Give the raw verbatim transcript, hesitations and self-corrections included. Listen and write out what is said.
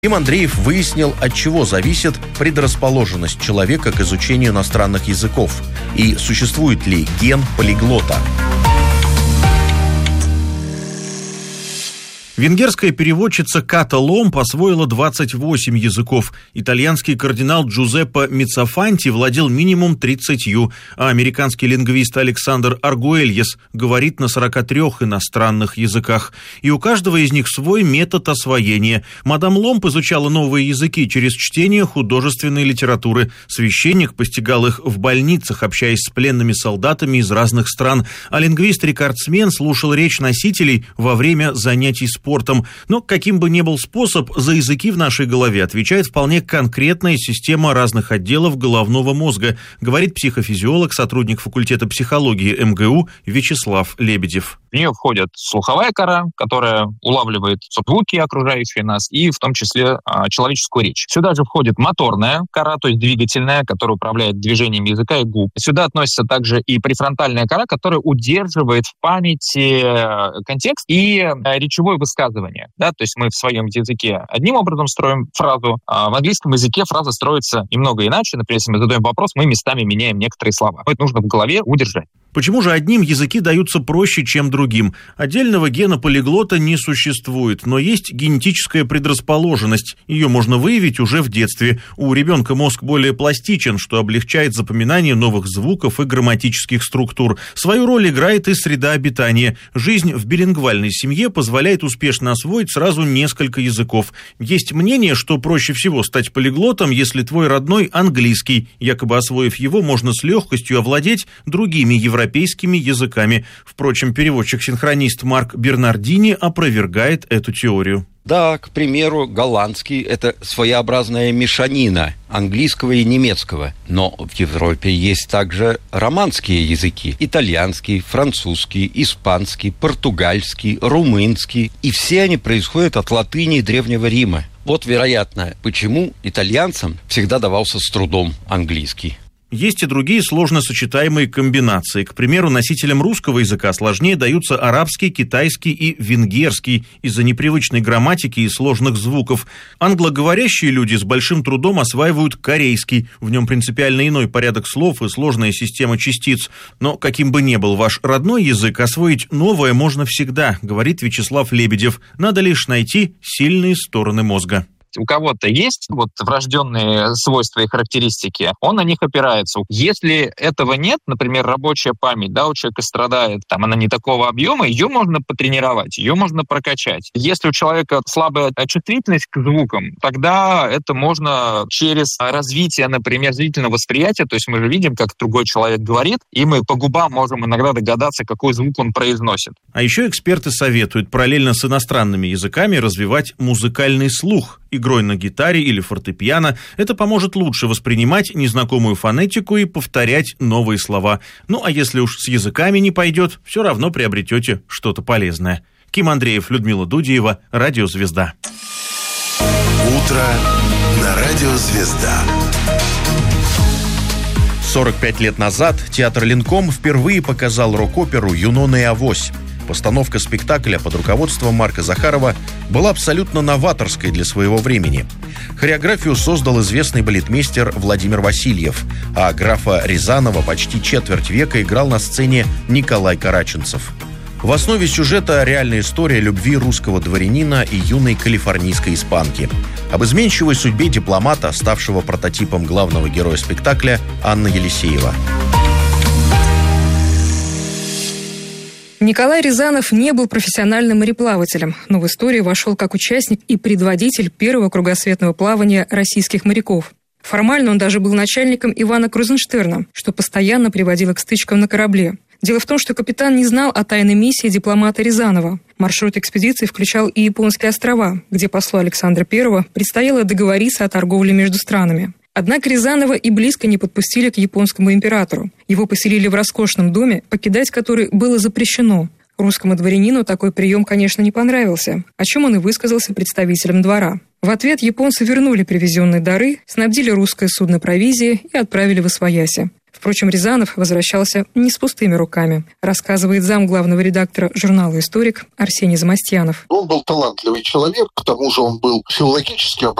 Ким Андреев выяснил, от чего зависит предрасположенность человека к изучению иностранных языков и существует ли ген полиглота. Венгерская переводчица Ката Ломб освоила двадцать восемь языков. Итальянский кардинал Джузеппе Миццофанти владел минимум тридцатью, а американский лингвист Александр Аргуэльес говорит на сорока трёх иностранных языках. И у каждого из них свой метод освоения. Мадам Ломб изучала новые языки через чтение художественной литературы. Священник постигал их в больницах, общаясь с пленными солдатами из разных стран. А лингвист-рекордсмен слушал речь носителей во время занятий спортом. Но каким бы ни был способ, за языки в нашей голове отвечает вполне конкретная система разных отделов головного мозга, говорит психофизиолог, сотрудник факультета психологии эм гэ у Вячеслав Лебедев. В нее входит слуховая кора, которая улавливает звуки, окружающие нас, и в том числе а, человеческую речь. Сюда же входит моторная кора, то есть двигательная, которая управляет движением языка и губ. Сюда относится также и префронтальная кора, которая удерживает в памяти контекст и речевое высказывание. Да? То есть мы в своем языке одним образом строим фразу, а в английском языке фраза строится немного иначе. Например, если мы задаем вопрос, мы местами меняем некоторые слова. Это нужно в голове удержать. Почему же одним языки даются проще, чем другим? Отдельного гена полиглота не существует, но есть генетическая предрасположенность. Ее можно выявить уже в детстве. У ребенка мозг более пластичен, что облегчает запоминание новых звуков и грамматических структур. Свою роль играет и среда обитания. Жизнь в билингвальной семье позволяет успешно освоить сразу несколько языков. Есть мнение, что проще всего стать полиглотом, если твой родной английский. Якобы освоив его, можно с легкостью овладеть другими европейскими европейскими языками. Впрочем, переводчик-синхронист Марк Бернардини опровергает эту теорию. Да, к примеру, голландский – это своеобразная мешанина английского и немецкого. Но в Европе есть также романские языки – итальянский, французский, испанский, португальский, румынский. И все они происходят от латыни и Древнего Рима. Вот, вероятно, почему итальянцам всегда давался с трудом английский. Есть и другие сложно сочетаемые комбинации. К примеру, носителям русского языка сложнее даются арабский, китайский и венгерский из-за непривычной грамматики и сложных звуков. Англоговорящие люди с большим трудом осваивают корейский. В нем принципиально иной порядок слов и сложная система частиц. Но каким бы ни был ваш родной язык, освоить новое можно всегда, говорит Вячеслав Лебедев. Надо лишь найти сильные стороны мозга. У кого-то есть вот врожденные свойства и характеристики, он на них опирается. Если этого нет, например, рабочая память, да, у человека страдает, там она не такого объема, ее можно потренировать, ее можно прокачать. Если у человека слабая чувствительность к звукам, тогда это можно через развитие, например, зрительного восприятия, то есть мы же видим, как другой человек говорит, и мы по губам можем иногда догадаться, какой звук он произносит. А еще эксперты советуют параллельно с иностранными языками развивать музыкальный слух. Игрой на гитаре или фортепиано. Это поможет лучше воспринимать незнакомую фонетику и повторять новые слова. Ну а если уж с языками не пойдет, все равно приобретете что-то полезное. Ким Андреев, Людмила Дудиева, Радио Звезда. Утро на Радио Звезда. сорок пять лет назад театр Ленком впервые показал рок-оперу «Юнона и Авось». Постановка спектакля под руководством Марка Захарова была абсолютно новаторской для своего времени. Хореографию создал известный балетмейстер Владимир Васильев, а графа Рязанова почти четверть века играл на сцене Николай Караченцев. В основе сюжета реальная история любви русского дворянина и юной калифорнийской испанки. Об изменчивой судьбе дипломата, ставшего прототипом главного героя спектакля, Анна Елисеева. Николай Рязанов не был профессиональным мореплавателем, но в историю вошел как участник и предводитель первого кругосветного плавания российских моряков. Формально он даже был начальником Ивана Крузенштерна, что постоянно приводило к стычкам на корабле. Дело в том, что капитан не знал о тайной миссии дипломата Рязанова. Маршрут экспедиции включал и японские острова, где послу Александра Первого предстояло договориться о торговле между странами. Однако Рязанова и близко не подпустили к японскому императору. Его поселили в роскошном доме, покидать который было запрещено. Русскому дворянину такой прием, конечно, не понравился, о чем он и высказался представителям двора. В ответ японцы вернули привезенные дары, снабдили русское судно провизией и отправили в освояси. В Впрочем, Рязанов возвращался не с пустыми руками, рассказывает зам главного редактора журнала «Историк» Арсений Замостьянов. Он был талантливый человек, к тому же он был филологически образованный.